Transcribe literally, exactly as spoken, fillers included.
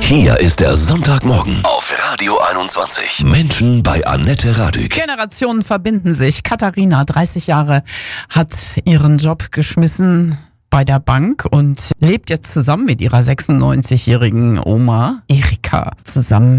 Hier ist der Sonntagmorgen auf Radio einundzwanzig. Menschen bei Annette Radück. Generationen verbinden sich. Katharina, dreißig Jahre, hat ihren Job geschmissen bei der Bank und lebt jetzt zusammen mit ihrer sechsundneunzigjährigen Oma Erika zusammen